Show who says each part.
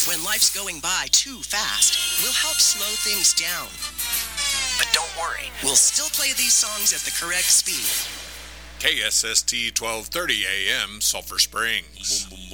Speaker 1: When life's going by too fast, we'll help slow things down. But don't worry, we'll still play these songs at the correct speed.
Speaker 2: KSST 1230 AM, Sulphur Springs.